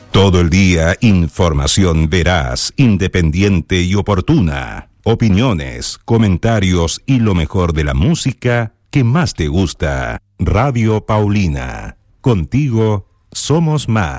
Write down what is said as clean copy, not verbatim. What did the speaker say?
Todo el día, información veraz, independiente y oportuna. Opiniones, comentarios y lo mejor de la música que más te gusta. Radio Paulina. Contigo somos más.